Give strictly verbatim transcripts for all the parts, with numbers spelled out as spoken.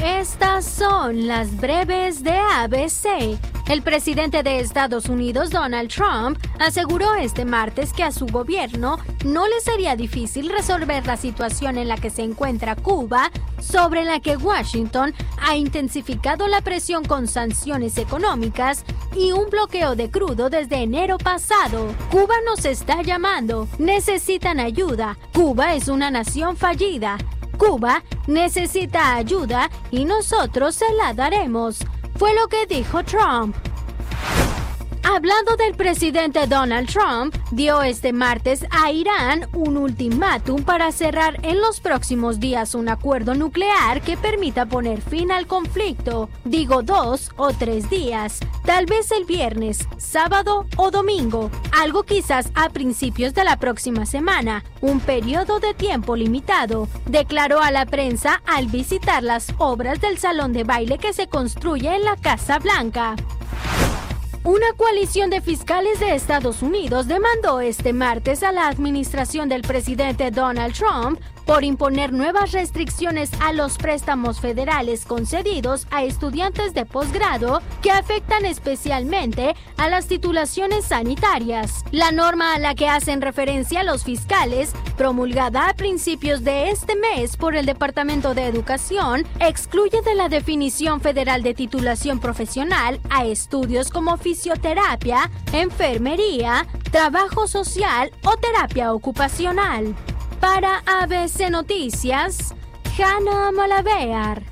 Estas son las breves de A B C. El presidente de Estados Unidos, Donald Trump, aseguró este martes que a su gobierno no le sería difícil resolver la situación en la que se encuentra Cuba, sobre la que Washington ha intensificado la presión con sanciones económicas y un bloqueo de crudo desde enero pasado. Cuba nos está llamando, necesitan ayuda. Cuba es una nación fallida. Cuba necesita ayuda y nosotros se la daremos, fue lo que dijo Trump. Hablando del presidente Donald Trump, dio este martes a Irán un ultimátum para cerrar en los próximos días un acuerdo nuclear que permita poner fin al conflicto. Digo dos o tres días, tal vez el viernes, sábado o domingo, algo quizás a principios de la próxima semana, un periodo de tiempo limitado, declaró a la prensa al visitar las obras del salón de baile que se construye en la Casa Blanca. Una coalición de fiscales de Estados Unidos demandó este martes a la administración del presidente Donald Trump por imponer nuevas restricciones a los préstamos federales concedidos a estudiantes de posgrado que afectan especialmente a las titulaciones sanitarias. La norma a la que hacen referencia los fiscales, promulgada a principios de este mes por el Departamento de Educación, excluye de la definición federal de titulación profesional a estudios como fisioterapia, enfermería, trabajo social o terapia ocupacional. Para A B C Noticias, Hannah Malavear.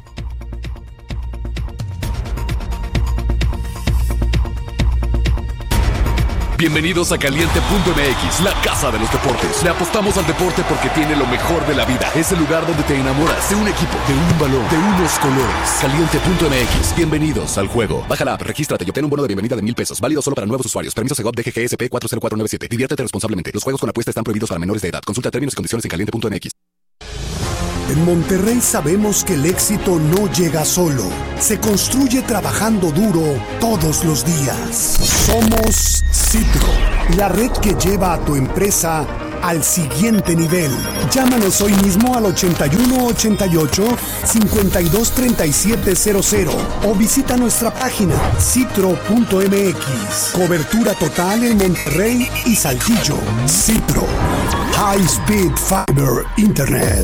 Bienvenidos a Caliente punto M X, la casa de los deportes. Le apostamos al deporte porque tiene lo mejor de la vida. Es el lugar donde te enamoras de un equipo, de un balón, de unos colores. Caliente punto M X, bienvenidos al juego. Baja la app, regístrate y obtén un bono de bienvenida de mil pesos. Válido solo para nuevos usuarios. Permiso Segov D G G S P cuatro cero cuatro nueve siete. Diviértete responsablemente. Los juegos con apuesta están prohibidos para menores de edad. Consulta términos y condiciones en Caliente punto M X. En Monterrey sabemos que el éxito no llega solo, se construye trabajando duro todos los días. Somos Citro, la red que lleva a tu empresa al siguiente nivel. Llámanos hoy mismo al ochenta y uno ochenta y ocho, cincuenta y dos treinta y siete cero cero o visita nuestra página citro punto M X. Cobertura total en Monterrey y Saltillo. Citro, High Speed Fiber Internet.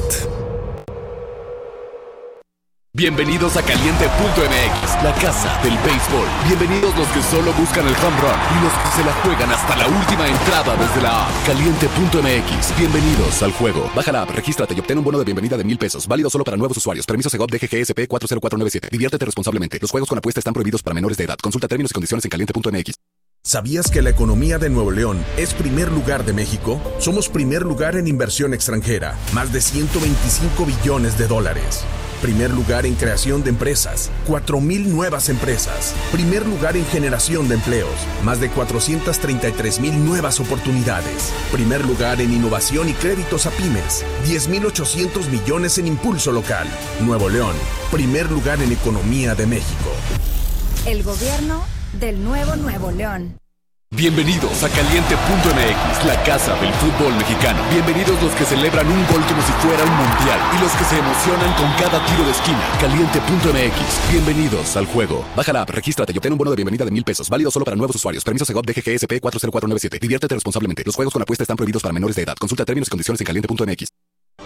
Bienvenidos a Caliente punto M X, la casa del béisbol. Bienvenidos los que solo buscan el home run y los que se la juegan hasta la última entrada desde la app. Caliente punto M X, bienvenidos al juego. Baja la app, regístrate y obtén un bono de bienvenida de mil pesos. Válido solo para nuevos usuarios. Permiso Segov D G G S P cuatro cero cuatro nueve siete. Diviértete responsablemente. Los juegos con apuesta están prohibidos para menores de edad. Consulta términos y condiciones en Caliente punto M X. ¿Sabías que la economía de Nuevo León es primer lugar de México? Somos primer lugar en inversión extranjera, más de ciento veinticinco billones de dólares. Primer lugar en creación de empresas, cuatro mil nuevas empresas. Primer lugar en generación de empleos, más de cuatrocientas treinta y tres mil nuevas oportunidades. Primer lugar en innovación y créditos a pymes, diez mil ochocientos millones en impulso local. Nuevo León, primer lugar en economía de México. El gobierno del nuevo Nuevo León. Bienvenidos a Caliente punto M X, la casa del fútbol mexicano. Bienvenidos los que celebran un gol como si fuera un mundial y los que se emocionan con cada tiro de esquina. Caliente punto M X, bienvenidos al juego. Baja la app, regístrate y obtén un bono de bienvenida de mil pesos. Válido solo para nuevos usuarios. Permiso Segov D G G S P cuatro cero cuatro nueve siete. Diviértete responsablemente. Los juegos con apuesta están prohibidos para menores de edad. Consulta términos y condiciones en Caliente punto M X.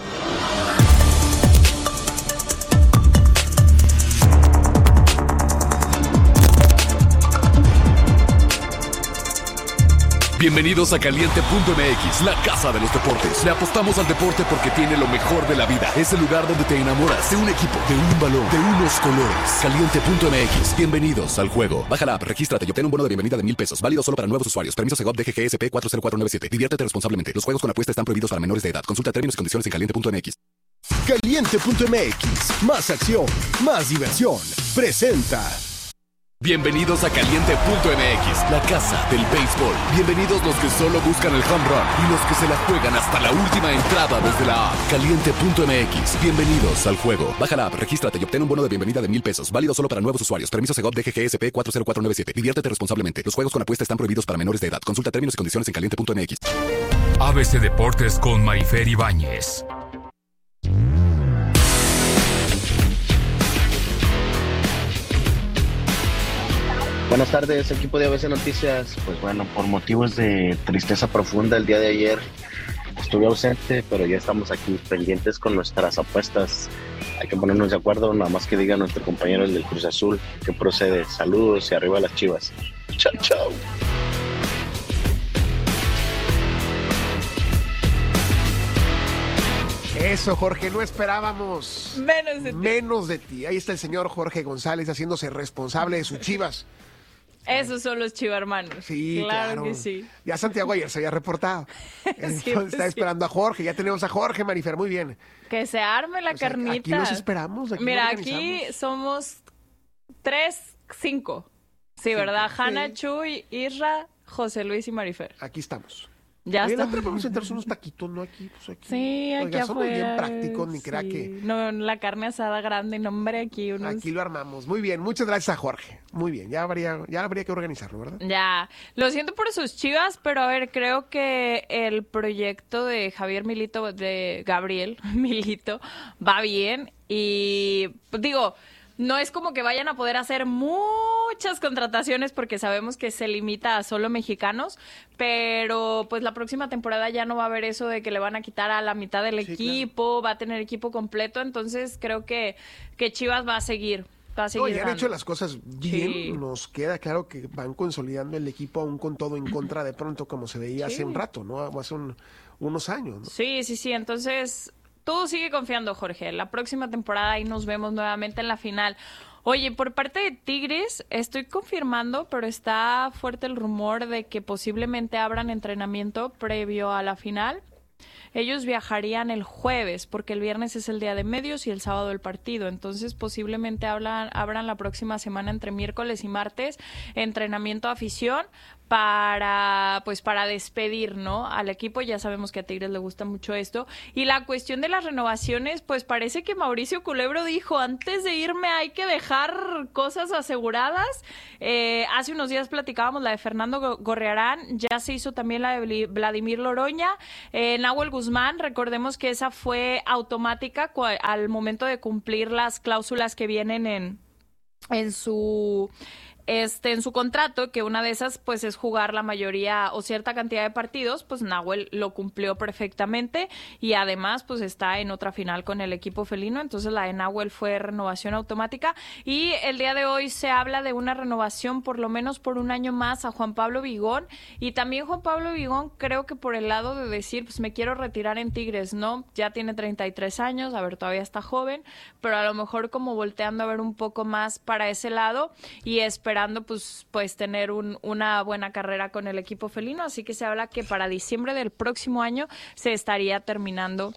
Bienvenidos a Caliente punto M X, la casa de los deportes. Le apostamos al deporte porque tiene lo mejor de la vida. Es el lugar donde te enamoras de un equipo, de un balón, de unos colores. Caliente punto M X, bienvenidos al juego. Baja la app, regístrate y obtén un bono de bienvenida de mil pesos. Válido solo para nuevos usuarios. Permiso Segov D G G S P cuatro cero cuatro nueve siete. Diviértete responsablemente. Los juegos con apuesta están prohibidos para menores de edad. Consulta términos y condiciones en Caliente punto M X. Caliente punto M X, más acción, más diversión. Presenta. Bienvenidos a Caliente punto M X, la casa del béisbol. Bienvenidos los que solo buscan el home run y los que se la juegan hasta la última entrada desde la app. Caliente punto M X, bienvenidos al juego. Baja la app, regístrate y obtén un bono de bienvenida de mil pesos. Válido solo para nuevos usuarios. Permiso Segov D G G S P cuatro cero cuatro nueve siete. Diviértete responsablemente. Los juegos con apuesta están prohibidos para menores de edad. Consulta términos y condiciones en Caliente punto M X. A B C Deportes con Marifer Ibáñez. Buenas tardes, equipo de A B C Noticias. Pues bueno, por motivos de tristeza profunda el día de ayer estuve ausente, pero ya estamos aquí pendientes con nuestras apuestas. Hay que ponernos de acuerdo, nada más que diga nuestro compañero del Cruz Azul que procede. Saludos y arriba las Chivas. Chao, chao. Eso, Jorge, no esperábamos menos de ti. Menos de ti. Ahí está el señor Jorge González haciéndose responsable de sus Chivas. Esos son los chivarmanos. Sí, claro, claro que sí. Ya Santiago ayer se había reportado. Entonces sí, pues está sí. esperando a Jorge. Ya tenemos a Jorge, Marifer, muy bien. Que se arme la o sea, carnita. Aquí los esperamos. Aquí Mira, lo aquí somos tres, cinco. Sí, ¿verdad? Sí. Hanna, Chuy, Isra, José Luis y Marifer. Aquí estamos. Ya Oye, está. la otra vamos a sentarnos unos taquitos, ¿no? Aquí, pues aquí. Sí, aquí Oiga, somos afuera. bien prácticos, ni crea sí. que... No, la carne asada grande, no, hombre, aquí unos... Aquí lo armamos. Muy bien, muchas gracias a Jorge. Muy bien, ya habría, ya habría que organizarlo, ¿verdad? Ya, lo siento por sus Chivas, pero a ver, creo que el proyecto de Javier Milito, de Gabriel Milito, va bien y digo... No es como que vayan a poder hacer muchas contrataciones porque sabemos que se limita a solo mexicanos, pero pues la próxima temporada ya no va a haber eso de que le van a quitar a la mitad del Sí, equipo, claro. Va a tener equipo completo, entonces creo que, que Chivas va a seguir, va a seguir No, ya han dando. hecho las cosas bien, Sí. Nos queda claro que van consolidando el equipo aún con todo en contra de pronto como se veía Sí. hace un rato, ¿no? O hace un- unos años, ¿no? Sí, sí, sí, entonces... Tú sigue confiando, Jorge. La próxima temporada ahí nos vemos nuevamente en la final. Oye, por parte de Tigres, estoy confirmando, pero está fuerte el rumor de que posiblemente abran entrenamiento previo a la final. Ellos viajarían el jueves, porque el viernes es el día de medios y el sábado el partido. Entonces, posiblemente hablan, abran la próxima semana entre miércoles y martes entrenamiento afición para pues para despedir, ¿no? Al equipo. Ya sabemos que a Tigres le gusta mucho esto. Y la cuestión de las renovaciones, pues parece que Mauricio Culebro dijo, antes de irme hay que dejar cosas aseguradas. Eh, hace unos días platicábamos la de Fernando Gorriarán, ya se hizo también la de Vladimir Loroña. Eh, Nahuel Guzmán, recordemos que esa fue automática al momento de cumplir las cláusulas que vienen en, en su... Este, en su contrato, que una de esas pues es jugar la mayoría o cierta cantidad de partidos, pues Nahuel lo cumplió perfectamente y además pues está en otra final con el equipo felino, entonces la de Nahuel fue renovación automática y el día de hoy se habla de una renovación por lo menos por un año más a Juan Pablo Vigón y también Juan Pablo Vigón creo que por el lado de decir pues me quiero retirar en Tigres, ¿no? Ya tiene treinta y tres años, a ver, todavía está joven, pero a lo mejor como volteando a ver un poco más para ese lado y esperando pues, pues tener un, una buena carrera con el equipo felino, así que se habla que para diciembre del próximo año se estaría terminando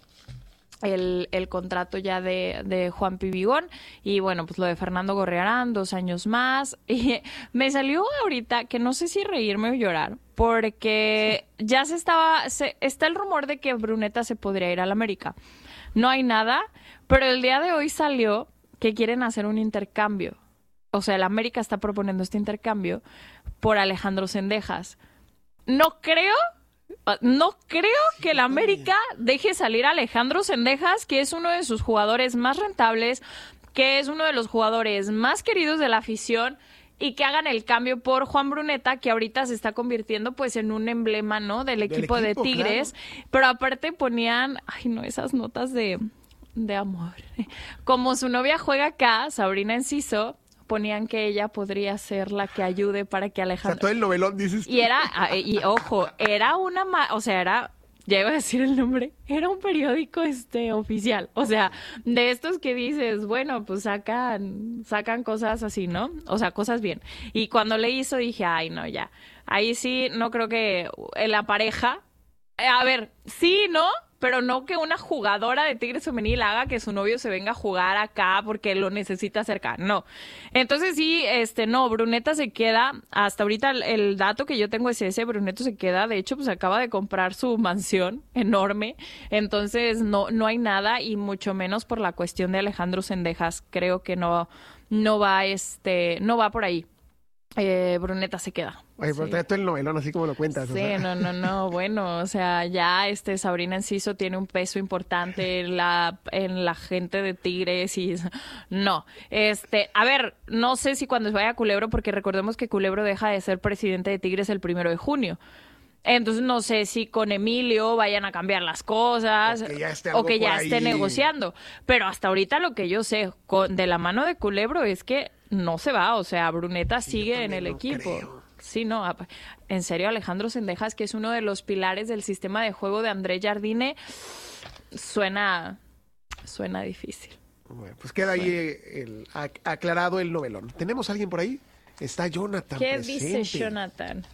el, el contrato ya de, de Juan Pibigón y bueno, pues lo de Fernando Gorriarán, dos años más y me salió ahorita que no sé si reírme o llorar porque sí. ya se estaba, se, está el rumor de que Bruneta se podría ir al América, no hay nada, pero el día de hoy salió que quieren hacer un intercambio. O sea, el América está proponiendo este intercambio por Alejandro Zendejas. No creo, no creo que el América deje salir a Alejandro Zendejas, que es uno de sus jugadores más rentables, que es uno de los jugadores más queridos de la afición, y que hagan el cambio por Juan Bruneta, que ahorita se está convirtiendo pues en un emblema, ¿no? Del equipo, del equipo de Tigres. Claro. Pero aparte ponían, ay no, esas notas de, de amor. Como su novia juega acá, Sabrina Enciso, ponían que ella podría ser la que ayude para que Alejandro... O sea, todo el novelón, dices tú. Y era, y ojo, era una... Ma... O sea, era... Ya iba a decir el nombre. Era un periódico este oficial. O sea, de estos que dices, bueno, pues sacan, sacan cosas así, ¿no? O sea, cosas bien. Y cuando le hizo dije, ay, no, ya. Ahí sí, no creo que en la pareja... A ver, sí, ¿no? Pero no que una jugadora de Tigres femenil haga que su novio se venga a jugar acá porque lo necesita cerca. No. Entonces sí, este, no, Bruneta se queda, hasta ahorita el, el dato que yo tengo es ese, Bruneta se queda, de hecho, pues acaba de comprar su mansión enorme, entonces no, no hay nada y mucho menos por la cuestión de Alejandro Zendejas, creo que no, no va, este, no va por ahí. Eh, Bruneta se queda. Oye, pero sí. trae todo el novelón así como lo cuentas. Sí, o sea. no, no, no, bueno, o sea, ya este Sabrina Enciso tiene un peso importante en la, en la gente de Tigres y no, este, a ver, no sé si cuando se vaya a Culebro, porque recordemos que Culebro deja de ser presidente de Tigres el primero de junio. Entonces no sé si con Emilio vayan a cambiar las cosas o que ya esté, o que ya esté negociando, pero hasta ahorita lo que yo sé con, de la mano de Culebro es que no se va, o sea, Bruneta sí, sigue en el equipo. Creo. Sí, no, en serio, Alejandro Zendejas, que es uno de los pilares del sistema de juego de André Jardine, suena, suena difícil. Bueno, pues queda ahí el, aclarado el novelón. ¿Tenemos a alguien por ahí? Está Jonathan ¿Qué presente. dice Jonathan?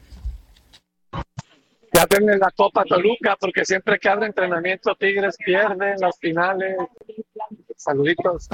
Ya tienen la Copa Toluca, porque siempre que abre entrenamiento Tigres pierden las finales. Saluditos.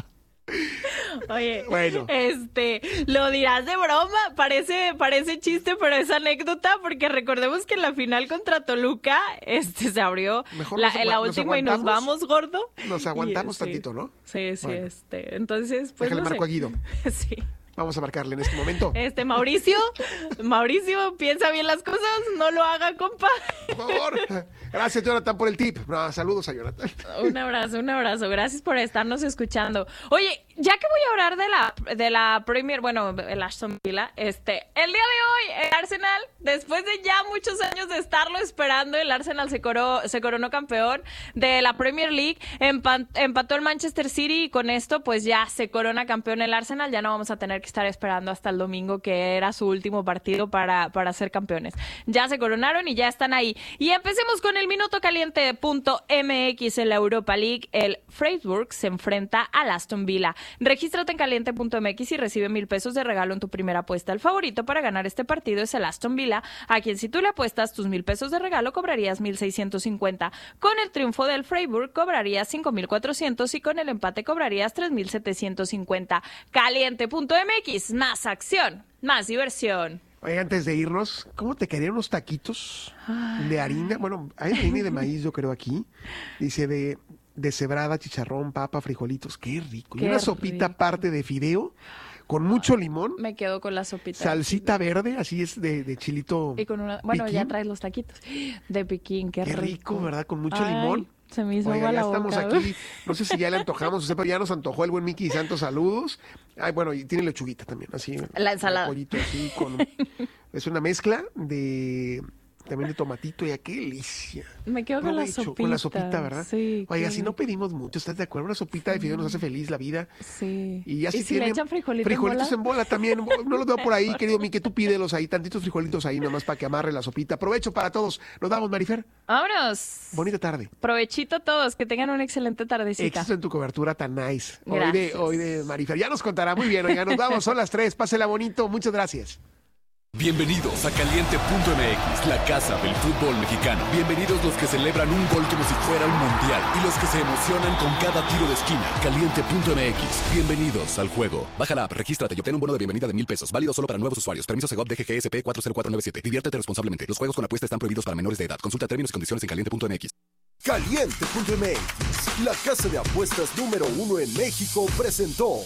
Oye, bueno. este, lo dirás de broma, parece, parece chiste, pero es anécdota, porque recordemos que en la final contra Toluca, este, se abrió la, nos, la última y nos vamos, gordo. Nos aguantamos y, tantito, sí, ¿no? Sí, sí, bueno. este, entonces, pues Déjale no marco sé. a Guido. Sí. Vamos a marcarle en este momento. Este, Mauricio, Mauricio, piensa bien las cosas, no lo haga, compa. Por favor. Gracias, Jonathan, por el tip. No, saludos a Jonathan. Un abrazo, un abrazo. Gracias por estarnos escuchando. Oye, ya que voy a hablar de la, de la Premier, bueno, el Aston Villa, este, el día de hoy, el Arsenal, después de ya muchos años de estarlo esperando, el Arsenal se, coró, se coronó campeón de la Premier League, empa- empató el Manchester City y con esto, pues ya se corona campeón el Arsenal. Ya no vamos a tener que estar esperando hasta el domingo, que era su último partido para, para ser campeones. Ya se coronaron y ya están ahí. Y empecemos con el minuto caliente punto m x en la Europa League. El Freiburg se enfrenta al Aston Villa. Regístrate en caliente punto m x y recibe mil pesos de regalo en tu primera apuesta. El favorito para ganar este partido es el Aston Villa, a quien si tú le apuestas tus mil pesos de regalo cobrarías mil seiscientos cincuenta. Con el triunfo del Freiburg cobrarías cinco mil cuatrocientos y con el empate cobrarías tres mil setecientos cincuenta. caliente punto m x, más acción, más diversión. Oye, antes de irnos, ¿cómo te quedarían unos taquitos de harina? Bueno, hay harina de maíz, yo creo, aquí. Dice de, de cebrada, chicharrón, papa, frijolitos. Qué rico. Qué y una sopita rico. aparte de fideo con mucho limón. Me quedo con la sopita. Salsita verde, así es de, de chilito. Y con una, bueno, piquín. Ya traes los taquitos de piquín, qué, Qué rico, rico, ¿verdad? Con mucho Ay, limón. Se me hizo Oiga, agua ya la estamos boca. aquí. No sé si ya le antojamos, o sea, pero ya nos antojó el buen Miki Santos. Saludos. Ay, bueno, y tiene lechuguita también, así. La ensalada. Un pollito así con... Es una mezcla de... También de tomatito, ya qué delicia. Me quedo con la Provecho, sopita. Con la sopita, ¿verdad? Sí. Oiga, qué- si no pedimos mucho, ¿estás de acuerdo? Una sopita de fideo nos hace feliz la vida. Sí. Y ya si, si le tiene echan frijolitos, frijolitos en en bola también. No los veo por ahí, querido Miki, tú pídelos ahí, tantitos frijolitos ahí nomás para que amarre la sopita. Provecho para todos. Nos damos, Marifer. Vámonos. Bonita tarde. Provechito a todos, que tengan una excelente tardecita. Éxito en tu cobertura tan nice. Hoy de, Gracias. hoy de Marifer. Ya nos contará muy bien. Oiga, nos vamos, son las tres. Pásela bonito. Muchas gracias. Bienvenidos a caliente punto m x, la casa del fútbol mexicano. Bienvenidos los que celebran un gol como si fuera un mundial y los que se emocionan con cada tiro de esquina. caliente punto m x, bienvenidos al juego. Baja la app, regístrate y obtén un bono de bienvenida de mil pesos. Válido solo para nuevos usuarios. Permiso Segov D G G S P cuatro cero cuatro nueve siete. Diviértete responsablemente. Los juegos con apuesta están prohibidos para menores de edad. Consulta términos y condiciones en caliente punto m x. caliente punto m x, la casa de apuestas número uno en México, presentó.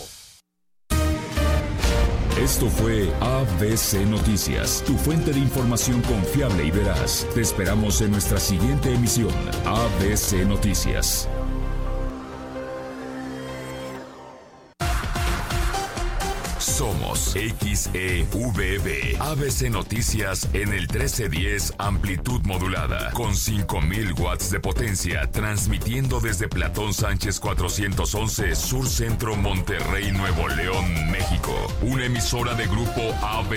Esto fue A B C Noticias, tu fuente de información confiable y veraz. Te esperamos en nuestra siguiente emisión, A B C Noticias. Somos X E V B, A B C Noticias en el trece diez amplitud modulada, con cinco mil watts de potencia, transmitiendo desde Platón Sánchez cuatrocientos once, Sur Centro, Monterrey, Nuevo León, México. Una emisora de grupo A B C.